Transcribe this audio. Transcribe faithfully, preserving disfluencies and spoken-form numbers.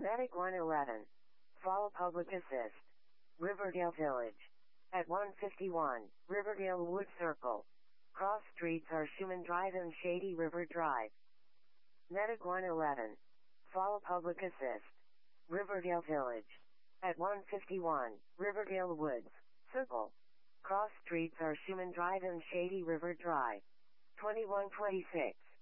Medic one eleven. Follow public assist. Riverdale Village. At one fifty-one, Riverdale Wood Circle. Cross streets are Schumann Drive and Shady River Drive. Medic one eleven. Follow public assist. Riverdale Village. At one fifty-one, Riverdale Woods Circle. Cross streets are Schumann Drive and Shady River Drive. twenty-one twenty-six.